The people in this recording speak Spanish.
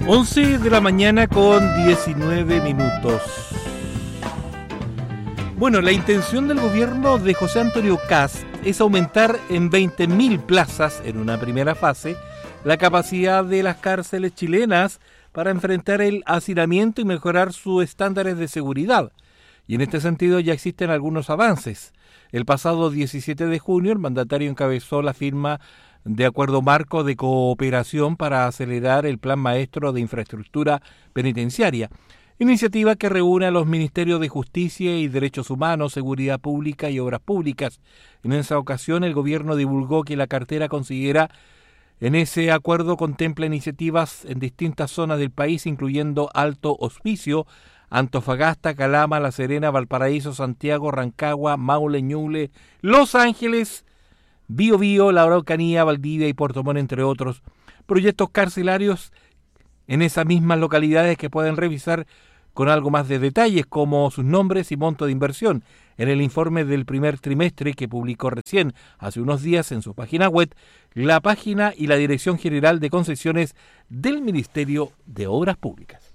11 de la mañana con 19 minutos. Bueno, la intención del gobierno de José Antonio Kast es aumentar en 20.000 plazas en una primera fase la capacidad de las cárceles chilenas para enfrentar el hacinamiento y mejorar sus estándares de seguridad. Y en este sentido ya existen algunos avances. El pasado 17 de junio el mandatario encabezó la firma de acuerdo marco de cooperación para acelerar el Plan Maestro de Infraestructura Penitenciaria, iniciativa que reúne a los Ministerios de Justicia y Derechos Humanos, Seguridad Pública y Obras Públicas. En esa ocasión el gobierno divulgó que la cartera considera en ese acuerdo contempla iniciativas en distintas zonas del país, incluyendo Alto Hospicio, Antofagasta, Calama, La Serena, Valparaíso, Santiago, Rancagua, Maule, Ñuble, Los Ángeles, Biobío, La Araucanía, Valdivia y Puerto Montt, entre otros. Proyectos carcelarios en esas mismas localidades que pueden revisar con algo más de detalles, como sus nombres y monto de inversión, en el informe del primer trimestre que publicó recién, hace unos días, en su página web, la página y la Dirección General de Concesiones del Ministerio de Obras Públicas.